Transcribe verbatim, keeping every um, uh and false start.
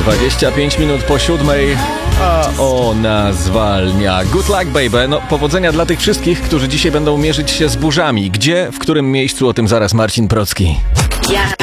dwadzieścia pięć minut po siódmej, a ona zwalnia. Good luck, baby. No, powodzenia dla tych wszystkich, którzy dzisiaj będą mierzyć się z burzami. Gdzie, w którym miejscu, o tym zaraz Marcin Procki. Ja